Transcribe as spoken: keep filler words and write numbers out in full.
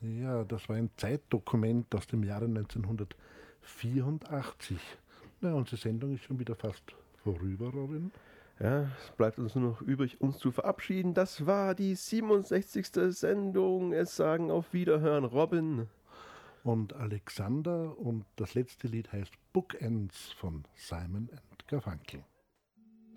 Ja, das war ein Zeitdokument aus dem Jahre neunzehnhundertvierundachtzig. Na, unsere Sendung ist schon wieder fast vorüber, Robin. Ja, es bleibt uns nur noch übrig, uns zu verabschieden. Das war die siebenundsechzigste Sendung. Es sagen auf Wiederhören Robin und Alexander, und das letzte Lied heißt Bookends von Simon and Garfunkel.